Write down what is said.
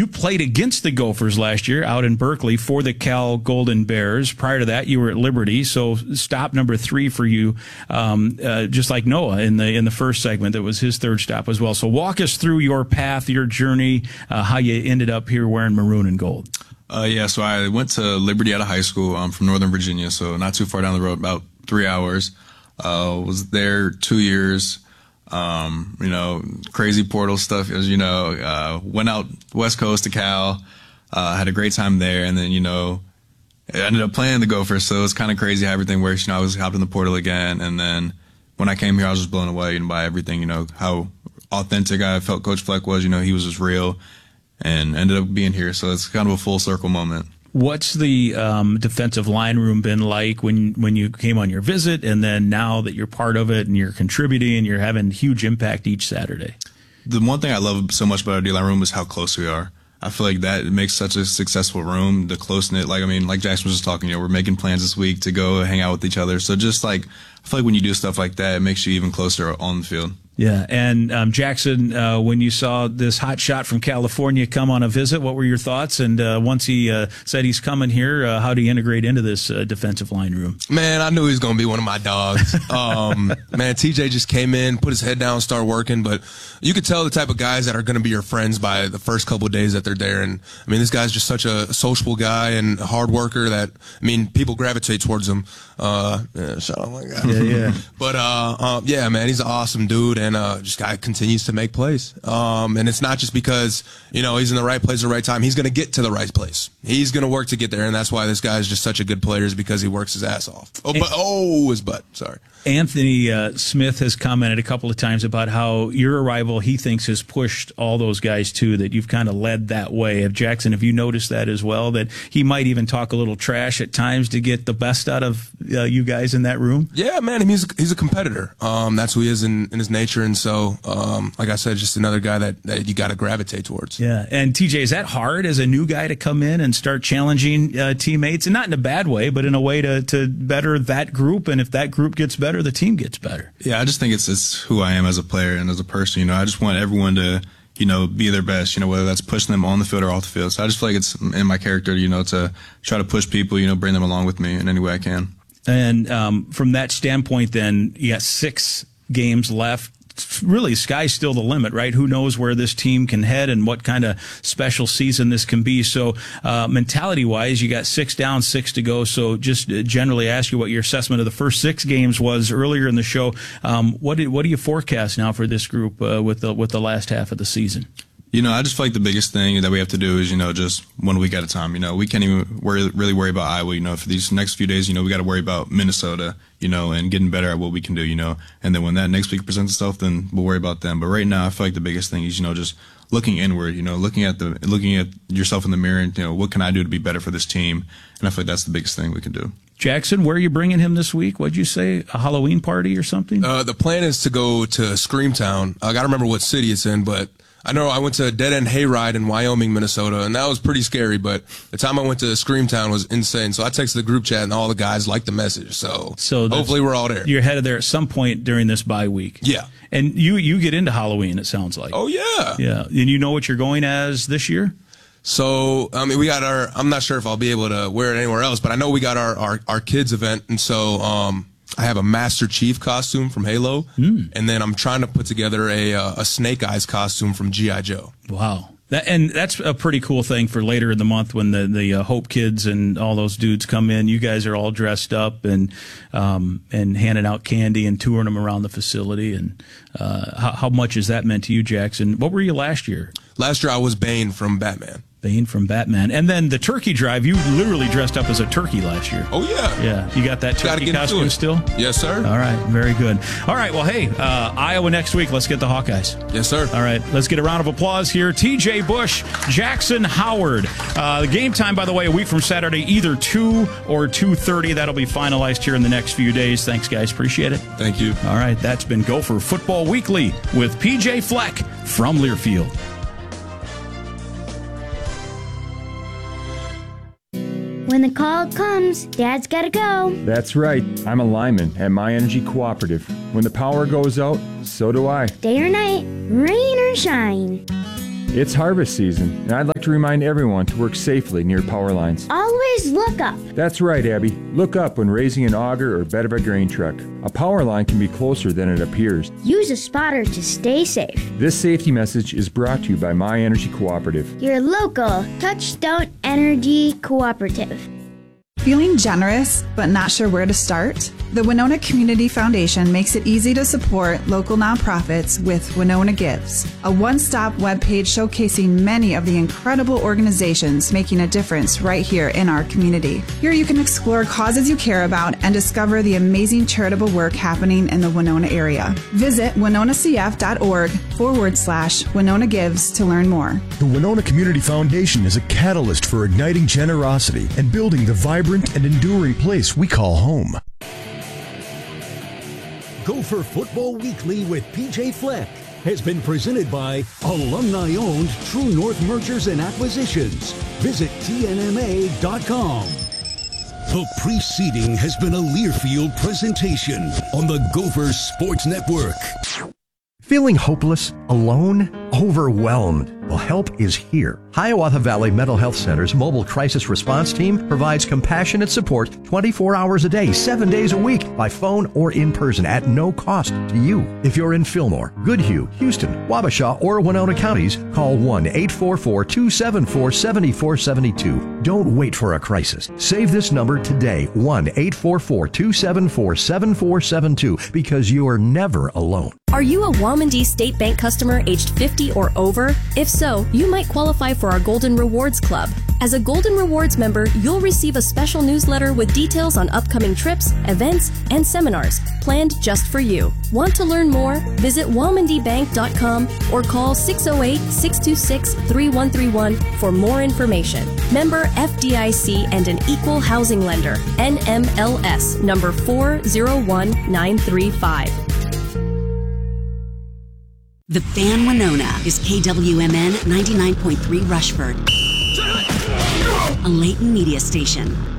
You played against the Gophers last year out in Berkeley for the Cal Golden Bears. Prior to that, you were at Liberty. So stop number 3 for you, just like Noah in the first segment. That was his third stop as well. So walk us through your path, your journey, how you ended up here wearing maroon and gold. So I went to Liberty out of high school. I'm from Northern Virginia, so not too far down the road, about 3 hours. Was there 2 years. Crazy portal stuff, as you know, went out West Coast to Cal, had a great time there. And then, I ended up playing the Gophers. So it was kind of crazy how everything works. I was hopped in the portal again. And then when I came here, I was just blown away by everything, how authentic I felt Coach Fleck was, he was just real and ended up being here. So it's kind of a full circle moment. What's the defensive line room been like when you came on your visit, and then now that you're part of it and you're contributing and you're having huge impact each Saturday? The one thing I love so much about our D-line room is how close we are. I feel like that makes such a successful room, the close-knit. Like Jackson was just talking, we're making plans this week to go hang out with each other. So just I feel like when you do stuff like that, it makes you even closer on the field. Yeah, and Jackson, when you saw this hot shot from California come on a visit, what were your thoughts? And once he said he's coming here, how do you integrate into this defensive line room? Man, I knew he was going to be one of my dogs. Man, TJ just came in, put his head down, started working. But you could tell the type of guys that are going to be your friends by the first couple of days that they're there. And, this guy's just such a sociable guy and a hard worker that, people gravitate towards him. Shout out my guy. Yeah. But, yeah, man, he's an awesome dude. And just guy continues to make plays. And it's not just because, he's in the right place at the right time. He's going to get to the right place. He's going to work to get there. And that's why this guy is just such a good player, is because he works his ass off. His butt. Sorry. Anthony Smith has commented a couple of times about how your arrival, he thinks, has pushed all those guys too, that you've kind of led that way. Have you noticed that as well, that he might even talk a little trash at times to get the best out of you guys in that room? Yeah, man. He's a competitor. That's who he is in his nature. And so, like I said, just another guy that you got to gravitate towards. Yeah. And TJ, is that hard as a new guy to come in and start challenging teammates, and not in a bad way, but in a way to better that group? And if that group gets better, the team gets better. Yeah, I just think it's who I am as a player and as a person. I just want everyone to, be their best, whether that's pushing them on the field or off the field. So I just feel like it's in my character, to try to push people, bring them along with me in any way I can. And from that standpoint, then, you got 6 games left. Really, sky's still the limit, right? Who knows where this team can head and what kind of special season this can be. So mentality-wise, you got 6 down, 6 to go. So just generally ask you what your assessment of the first 6 games was earlier in the show. What do you forecast now for this group with the last half of the season? I just feel like the biggest thing that we have to do is, just 1 week at a time. We can't even really worry about Iowa. For these next few days, we got to worry about Minnesota, and getting better at what we can do, And then when that next week presents itself, then we'll worry about them. But right now, I feel like the biggest thing is, just looking inward, looking at yourself in the mirror and, what can I do to be better for this team? And I feel like that's the biggest thing we can do. Jackson, where are you bringing him this week? What'd you say? A Halloween party or something? The plan is to go to Screamtown. I got to remember what city it's in, but I know I went to a dead-end hayride in Wyoming, Minnesota, and that was pretty scary, but the time I went to Screamtown was insane. So I texted the group chat, and all the guys liked the message. So hopefully we're all there. You're headed there at some point during this bye week. Yeah. And you get into Halloween, it sounds like. Oh, yeah. Yeah. And you know what you're going as this year? So, we got I'm not sure if I'll be able to wear it anywhere else, but I know we got our kids event, and so I have a Master Chief costume from Halo, and then I'm trying to put together a Snake Eyes costume from G.I. Joe. Wow. That's a pretty cool thing for later in the month when the Hope kids and all those dudes come in. You guys are all dressed up and handing out candy and touring them around the facility. And how much has that meant to you, Jackson? What were you last year? Last year I was Bane from Batman. Bane from Batman. And then the turkey drive, you literally dressed up as a turkey last year. Oh, yeah. Yeah. You got that turkey costume still? Yes, sir. All right. Very good. All right. Well, hey, Iowa next week. Let's get the Hawkeyes. Yes, sir. All right. Let's get a round of applause here. TJ Bush, Jackson Howard. The game time, by the way, a week from Saturday, either 2 or 2:30. That'll be finalized here in the next few days. Thanks, guys. Appreciate it. Thank you. All right. That's been Gopher Football Weekly with PJ Fleck from Learfield. When the call comes, Dad's gotta go. That's right. I'm a lineman at My Energy Cooperative. When the power goes out, so do I. Day or night, rain or shine. It's harvest season, and I'd like to remind everyone to work safely near power lines. Always look up. That's right, Abby. Look up when raising an auger or bed of a grain truck. A power line can be closer than it appears. Use a spotter to stay safe. This safety message is brought to you by My Energy Cooperative. Your local Touchstone Energy Cooperative. Feeling generous but not sure where to start? The Winona Community Foundation makes it easy to support local nonprofits with Winona Gives, a one-stop webpage showcasing many of the incredible organizations making a difference right here in our community. Here you can explore causes you care about and discover the amazing charitable work happening in the Winona area. Visit winonacf.org/Winona Gives to learn more. The Winona Community Foundation is a catalyst for igniting generosity and building the vibrant and enduring place we call home. Gopher Football Weekly with PJ Fleck has been presented by alumni-owned True North Mergers and Acquisitions. Visit TNMA.com. The preceding has been a Learfield presentation on the Gopher Sports Network. Feeling hopeless, alone, overwhelmed? Well, help is here. Hiawatha Valley Mental Health Center's mobile crisis response team provides compassionate support 24 hours a day, 7 days a week, by phone or in person at no cost to you. If you're in Fillmore, Goodhue, Houston, Wabasha, or Winona counties, call 1-844-274-7472. Don't wait for a crisis. Save this number today, 1-844-274-7472, because you are never alone. Are you a Womandee State Bank customer aged 50 or over? If so, you might qualify for our Golden Rewards Club. As a Golden Rewards member, you'll receive a special newsletter with details on upcoming trips, events, and seminars planned just for you. Want to learn more? Visit WomandeeBank.com or call 608-626-3131 for more information. Member FDIC and an equal housing lender. NMLS number 401935. The Fan Winona is KWMN 99.3 Rushford, a Layton media station.